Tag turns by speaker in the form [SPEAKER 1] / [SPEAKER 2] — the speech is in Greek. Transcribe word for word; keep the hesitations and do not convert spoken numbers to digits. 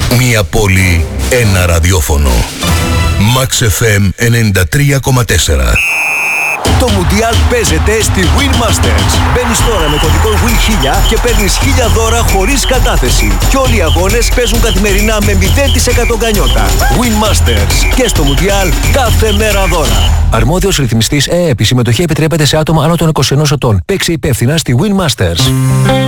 [SPEAKER 1] Μία πόλη, ένα ραδιόφωνο. Max εφ εμ ενενήντα τρία κόμμα τέσσερα.
[SPEAKER 2] Το Μουντιάλ παίζεται στη Win Masters. Μπαίνεις τώρα με κωδικό Win χίλια και παίρνεις χίλια δώρα χωρίς κατάθεση. Και όλοι οι αγώνες παίζουν καθημερινά με μηδέν τοις εκατό γκανιότα. Win Masters. Και στο Μουντιάλ κάθε μέρα δώρα. Αρμόδιος ρυθμιστής ΕΕΠ. Η συμμετοχή επιτρέπεται σε άτομα άνω των είκοσι ενός ετών. Παίξε υπεύθυνα στη Win Masters.